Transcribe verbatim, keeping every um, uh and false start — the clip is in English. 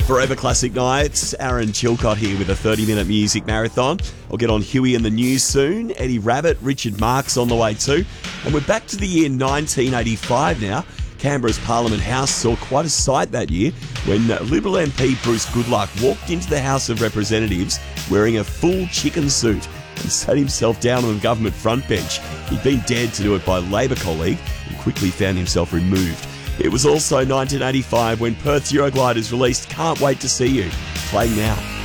Forever Classic Nights. Aaron Chilcott here with a thirty-minute music marathon. I'll get on Huey and the news soon. Eddie Rabbit, Richard Marx on the way too. And we're back to the year nineteen eighty-five now. Canberra's Parliament House saw quite a sight that year when Liberal M P Bruce Goodluck walked into the House of Representatives wearing a full chicken suit and sat himself down on the government front bench. He'd been dared to do it by a Labor colleague and quickly found himself removed. It was also nineteen eighty-five when Perth's Eurogliders released Can't Wait to See You, playing now.